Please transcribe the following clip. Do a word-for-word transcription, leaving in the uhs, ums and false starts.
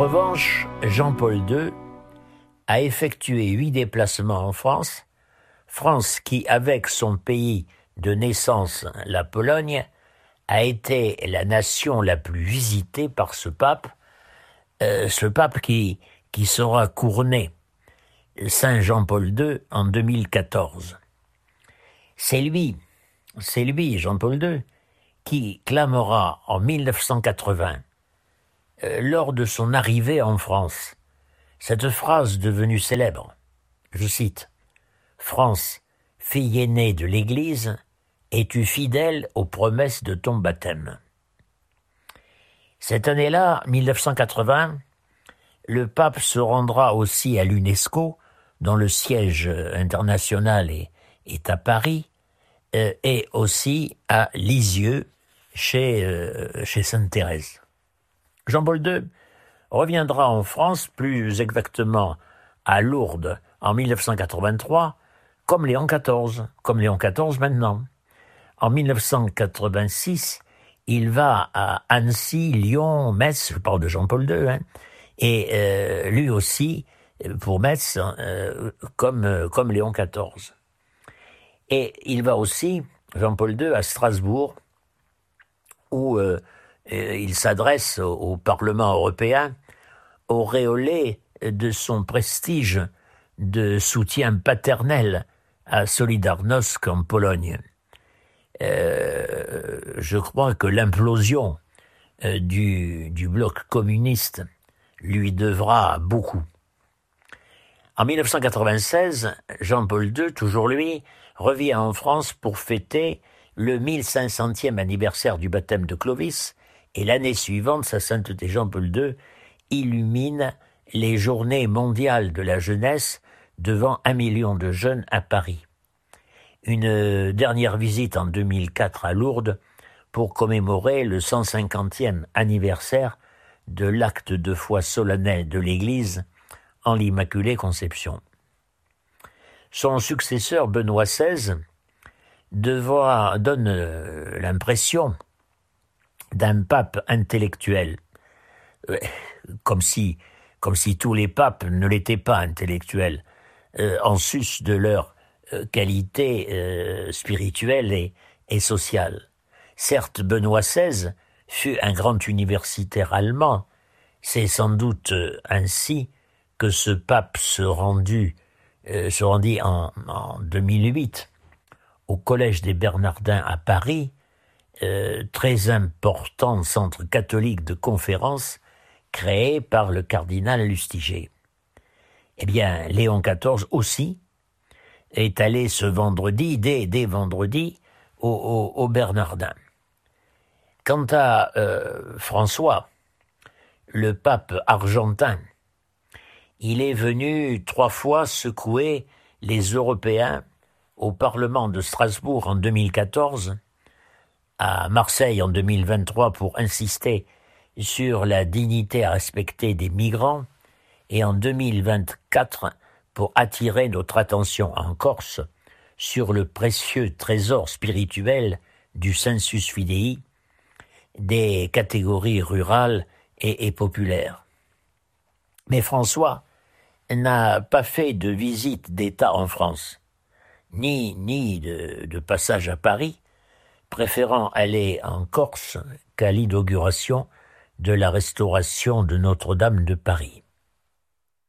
revanche, Jean-Paul deux a effectué huit déplacements en France, France qui, avec son pays de naissance, la Pologne, a été la nation la plus visitée par ce pape, euh, ce pape qui, qui sera couronné Saint Jean-Paul deux en deux mille quatorze. C'est lui, c'est lui, Jean-Paul deux, qui clamera en mille neuf cent quatre-vingts, euh, lors de son arrivée en France, cette phrase devenue célèbre. Je cite « France, fille aînée de l'Église, es-tu fidèle aux promesses de ton baptême ?» Cette année-là, mille neuf cent quatre-vingts, le pape se rendra aussi à l'UNESCO, dont le siège international est, est à Paris, euh, et aussi à Lisieux, chez, euh, chez Sainte Thérèse. Jean-Paul deux reviendra en France, plus exactement à Lourdes, en mille neuf cent quatre-vingt-trois, comme Léon quatorze, comme Léon quatorze maintenant. En mille neuf cent quatre-vingt-six, il va à Annecy, Lyon, Metz, je parle de Jean-Paul deux, hein, et euh, lui aussi, pour Metz, euh, comme, euh, comme Léon quatorze. Et il va aussi, Jean-Paul deux, à Strasbourg, où euh, il s'adresse au, au Parlement européen, auréolé de son prestige de soutien paternel à Solidarnosc en Pologne. Euh, je crois que l'implosion euh, du, du bloc communiste lui devra beaucoup. En mille neuf cent quatre-vingt-seize, Jean-Paul deux, toujours lui, revient en France pour fêter le mille cinq centième anniversaire du baptême de Clovis, et l'année suivante, sa sainteté Jean-Paul deux illumine les journées mondiales de la jeunesse devant un million de jeunes à Paris. Une dernière visite en deux mille quatre à Lourdes pour commémorer le cent cinquantième anniversaire de l'acte de foi solennel de l'Église en l'Immaculée Conception. Son successeur Benoît seize devra, donne l'impression d'un pape intellectuel, comme si, comme si tous les papes ne l'étaient pas intellectuels, euh, en sus de leur euh, qualité euh, spirituelle et, et sociale. Certes, Benoît seize fut un grand universitaire allemand, c'est sans doute ainsi que ce pape se rendit, euh, se rendit en, en deux mille huit au Collège des Bernardins à Paris, euh, très important centre catholique de conférences créé par le cardinal Lustiger. Eh bien, Léon quatorze aussi est allé ce vendredi, dès, dès vendredi, au, au, au Bernardin. Quant à euh, François, le pape argentin, il est venu trois fois secouer les Européens au Parlement de Strasbourg en deux mille quatorze, à Marseille en deux mille vingt-trois pour insister sur la dignité à respecter des migrants, et en deux mille vingt-quatre pour attirer notre attention en Corse sur le précieux trésor spirituel du sensus fidei des catégories rurales et, et populaires. Mais François n'a pas fait de visite d'État en France, ni, ni de, de passage à Paris, préférant aller en Corse qu'à l'inauguration de la restauration de Notre-Dame de Paris.